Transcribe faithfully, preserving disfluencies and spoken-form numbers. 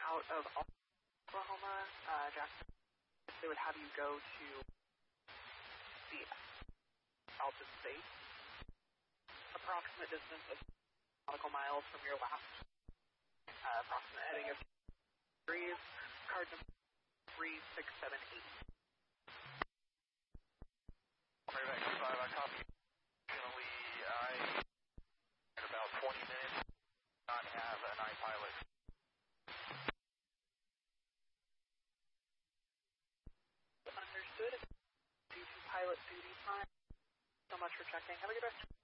out of Oklahoma, uh, Jackson. They would have you go to the Alton State. Approximate distance of nautical miles from your last uh, approximate heading of degrees. Card number three six seven eight. Right back to five, I copy. Unfortunately, I in about twenty minutes not have a night pilot. Understood. Due to pilot duty time. So much for checking. Have a good rest.